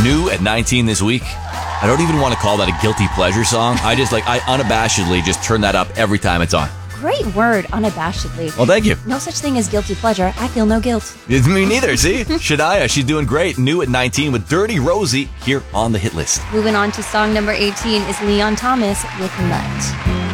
new at 19 this week. I don't even want to call that a guilty pleasure song. I unabashedly just turn that up every time it's on. Great word, unabashedly. Well, thank you. No such thing as guilty pleasure. I feel no guilt. Me neither, see? Shania, she's doing great. New at 19 with Dirty Rosie here on the hit list. Moving on to song number 18 is Leon Thomas with Nut.